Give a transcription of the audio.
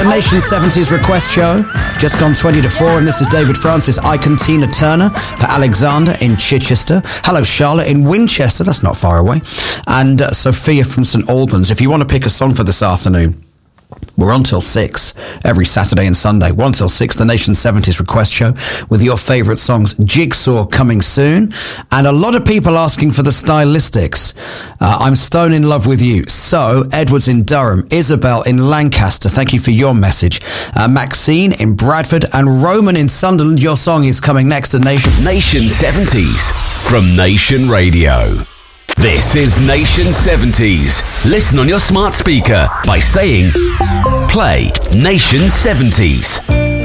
Nation 70s request show. Just gone 20 to 4, and this is David Francis, Icon Tina Turner for Alexander in Chichester. Hello, Charlotte in Winchester, that's not far away. And Sophia from St Albans. If you want to pick a song for this afternoon, we're on till 6 every Saturday and Sunday. 1 till 6, the Nation 70s request show with your favourite songs. Jigsaw coming soon. And a lot of people asking for the stylistics. I'm stone in love with you. So, Edward's in Durham. Isabel in Lancaster. Thank you for your message. Maxine in Bradford. And Roman in Sunderland. Your song is coming next to Nation. Nation 70s from Nation Radio. This is Nation 70s. Listen on your smart speaker by saying, play Nation 70s.